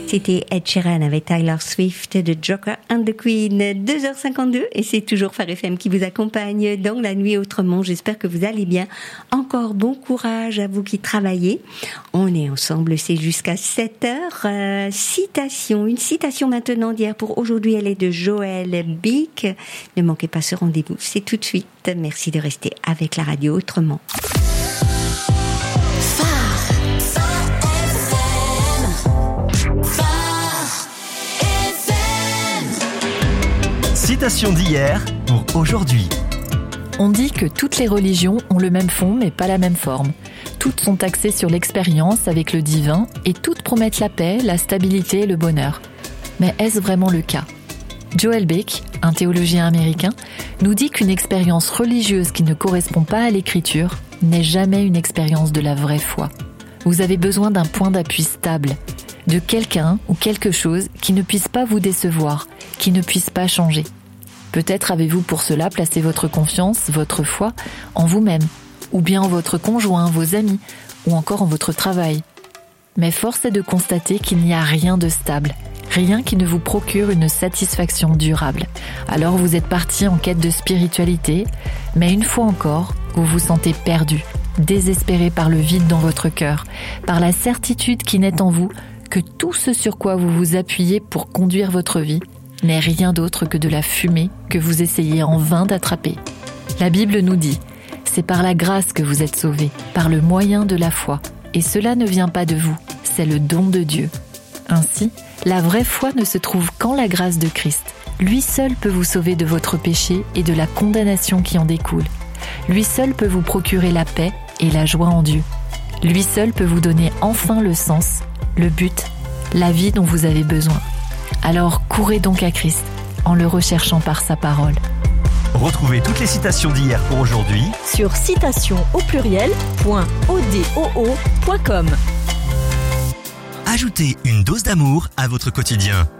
C'était Ed Sheeran avec Taylor Swift de Joker and the Queen, 2h52 et c'est toujours Phare FM qui vous accompagne dans la nuit autrement. J'espère que vous allez bien. Encore bon courage à vous qui travaillez. On est ensemble, c'est jusqu'à 7h. Une citation maintenant d'hier pour aujourd'hui, elle est de Joël Bick. Ne manquez pas ce rendez-vous, c'est tout de suite. Merci de rester avec la radio autrement. Citation d'hier pour aujourd'hui. On dit que toutes les religions ont le même fond mais pas la même forme. Toutes sont axées sur l'expérience avec le divin et toutes promettent la paix, la stabilité et le bonheur. Mais est-ce vraiment le cas ? Joel Bick, un théologien américain, nous dit qu'une expérience religieuse qui ne correspond pas à l'écriture n'est jamais une expérience de la vraie foi. Vous avez besoin d'un point d'appui stable, de quelqu'un ou quelque chose qui ne puisse pas vous décevoir, qui ne puisse pas changer. Peut-être avez-vous pour cela placé votre confiance, votre foi, en vous-même, ou bien en votre conjoint, vos amis, ou encore en votre travail. Mais force est de constater qu'il n'y a rien de stable, rien qui ne vous procure une satisfaction durable. Alors vous êtes parti en quête de spiritualité, mais une fois encore, vous vous sentez perdu, désespéré par le vide dans votre cœur, par la certitude qui naît en vous que tout ce sur quoi vous vous appuyez pour conduire votre vie n'est rien d'autre que de la fumée que vous essayez en vain d'attraper. La Bible nous dit, c'est par la grâce que vous êtes sauvés, par le moyen de la foi. Et cela ne vient pas de vous, c'est le don de Dieu. Ainsi, la vraie foi ne se trouve qu'en la grâce de Christ. Lui seul peut vous sauver de votre péché et de la condamnation qui en découle. Lui seul peut vous procurer la paix et la joie en Dieu. Lui seul peut vous donner enfin le sens, le but, la vie dont vous avez besoin. Alors courez donc à Christ, en le recherchant par sa parole. Retrouvez toutes les citations d'hier pour aujourd'hui sur citation.odoo.com. Ajoutez une dose d'amour à votre quotidien.